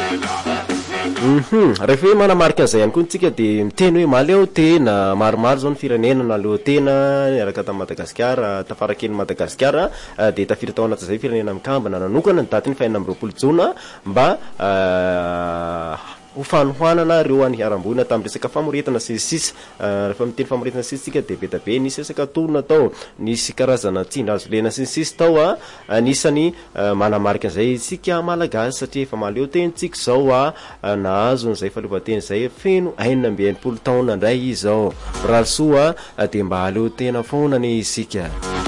Rehefa hoe manamarika an'izay ihany koa tsika de miteny hoe maleo tena maromaro zao ny firenena naleo tena niaraka ta Madagasikara tafarakely Madagasikara de tafira tao anaty zay firenena mikambana nanokana ny daty ny 2 Jona mba ho fanohanana reo aniharam-boina tamin'ny resaka famoretana sisisy rehefa miteny famoretana sisitsika de be tabe nisy resaka torona tao nisy karazana tsindrazo lena sisisy tao anisany manamarika an'izay isika malagasy satria efa maleo tenitsika zao nahazo n'izay faleovan-teny zay feno 19 taona indray izy zao raha soa de mba aleo tena foana ny isika